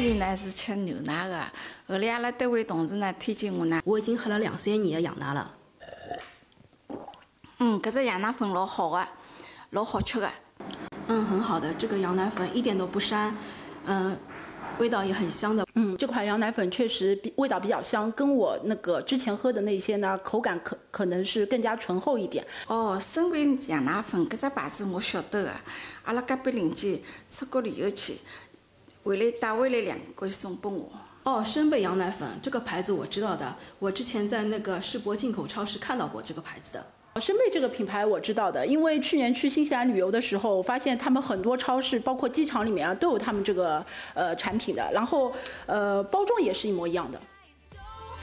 前呢是吃牛奶的，后来阿拉单位同事呢推荐我呢， 我已经喝了2、3年的羊奶了。 搿只羊奶粉老好的，老好吃的。 很好的，这个羊奶粉一点都不膻，味道也很香的。 这款羊奶粉确实味道比较香，跟我那个之前喝的那些呢，口感可能是更加醇厚一点。 生贝羊奶粉搿只牌子我晓得的，阿拉隔壁邻居出国旅游去，带回来2罐送拨我。 生贝羊奶粉这个牌子我知道的，我之前在那个世博进口超市看到过这个牌子的。 生贝这个品牌我知道的，因为去年去新西兰旅游的时候，我发现他们很多超市，包括机场里面啊，都有他们这个产品的，然后包装也是一模一样的。